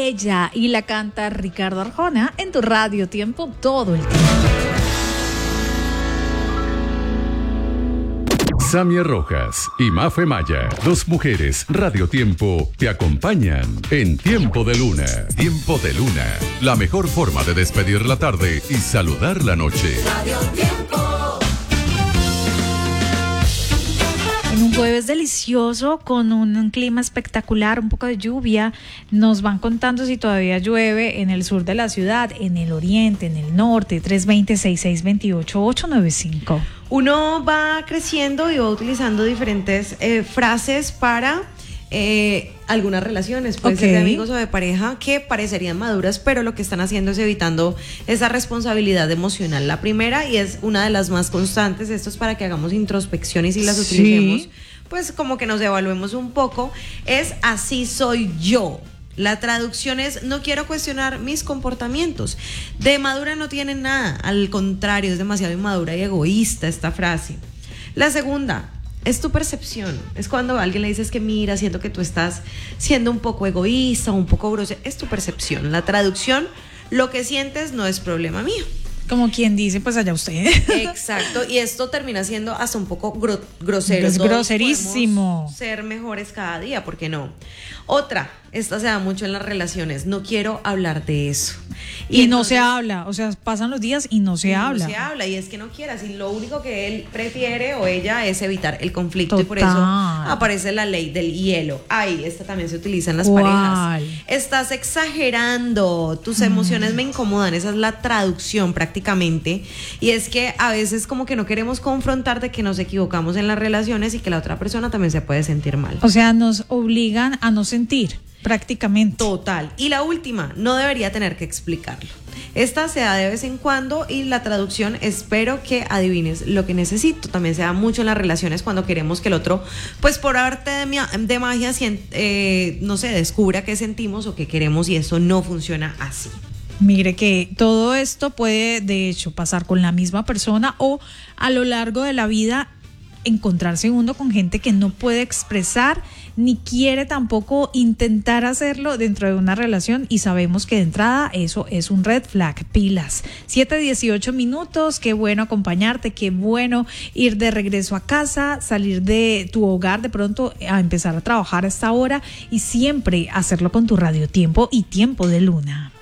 Ella, y la canta Ricardo Arjona en tu Radio Tiempo todo el tiempo. Samia Rojas y Mafe Maya, dos mujeres Radio Tiempo, te acompañan en Tiempo de Luna. Tiempo de Luna, la mejor forma de despedir la tarde y saludar la noche. Radio Tiempo. En un jueves delicioso, con un clima espectacular, un poco de lluvia, nos van contando si todavía llueve en el sur de la ciudad, en el oriente, en el norte. 320-6628-895. Uno va creciendo y va utilizando diferentes frases para algunas relaciones, puede ser de amigos o de pareja, que parecerían maduras, pero lo que están haciendo es evitando esa responsabilidad emocional. La primera, y es una de las más constantes, esto es para que hagamos introspección y si las utilicemos, pues como que nos evaluemos un poco, es así soy yo. La traducción es: no quiero cuestionar mis comportamientos. De madura no tiene nada, al contrario, es demasiado inmadura y egoísta esta frase. La segunda es tu percepción. Es cuando a alguien le dices que mira, siento que tú estás siendo un poco egoísta, un poco grosero. Es tu percepción. La traducción: lo que sientes no es problema mío. Como quien dice, pues allá usted. Exacto, y esto termina siendo hasta un poco grosero. Es groserísimo. Ser mejores cada día, ¿por qué no? Otra, esta se da mucho en las relaciones: no quiero hablar de eso. Y entonces, no se habla, o sea, pasan los días y no se habla. No se habla, y es que no quieras, y lo único que él prefiere o ella es evitar el conflicto. Total. Y por eso aparece la ley del hielo. Ay, esta también se utiliza en las parejas. Estás exagerando, tus emociones me incomodan. Esa es la traducción prácticamente. Y es que a veces como que no queremos confrontar de que nos equivocamos en las relaciones y que la otra persona también se puede sentir mal. O sea, nos obligan a no sentir, prácticamente. Total. Y la última, no debería tener que explicarlo. Esta se da de vez en cuando, y la traducción: espero que adivines lo que necesito. También se da mucho en las relaciones cuando queremos que el otro, pues por arte de magia, no sé, descubra qué sentimos o qué queremos, y eso no funciona así. Mire que todo esto puede de hecho pasar con la misma persona, o a lo largo de la vida encontrarse uno con gente que no puede expresar ni quiere tampoco intentar hacerlo dentro de una relación, y sabemos que de entrada eso es un red flag. Pilas. 7:18, qué bueno acompañarte, qué bueno ir de regreso a casa, salir de tu hogar de pronto a empezar a trabajar a esta hora, y siempre hacerlo con tu Radio Tiempo y Tiempo de Luna.